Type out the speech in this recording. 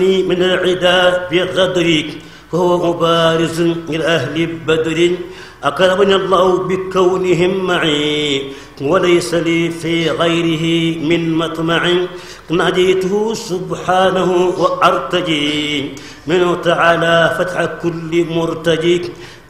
من العدا بغدر وهو مبارز لأهل بدر أكرمني الله بكونهم معي وليس لي في غيره من مطمع ناديته سبحانه وأرتجي منه تعالى فتح كل مرتجي